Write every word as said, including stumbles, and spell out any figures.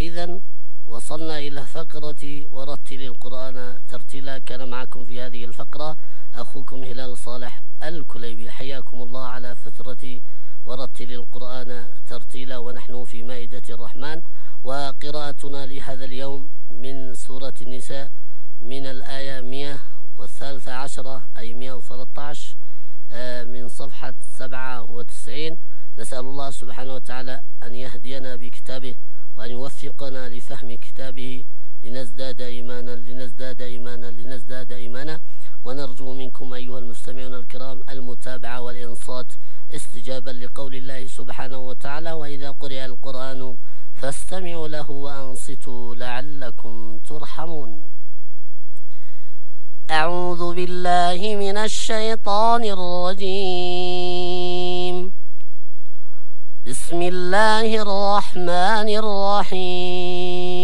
إذن وصلنا إلى فقرة ورتل القرآن ترتيلا. كان معكم في هذه الفقرة أخوكم هلال صالح الكليبي. حياكم الله على فترة ورتل القرآن ترتيلا، ونحن في مائدة الرحمن، وقراءتنا لهذا اليوم من سورة النساء من الآية مئة والثالثة عشرة أي مئة وثلاثة عشر من صفحة سبعة وتسعين. نسأل الله سبحانه وتعالى أن يهدينا بكتابه وأن يوفقنا لفهم كتابه لنزداد إيمانا لنزداد إيمانا لنزداد إيمانا. ونرجو منكم أيها المستمعون الكرام المتابعة والإنصات استجابا لقول الله سبحانه وتعالى: وإذا قرئ القرآن فاستمعوا له وأنصتوا لعلكم ترحمون. أعوذ بالله من الشيطان الرجيم. بسم الله الرحمن الرحيم.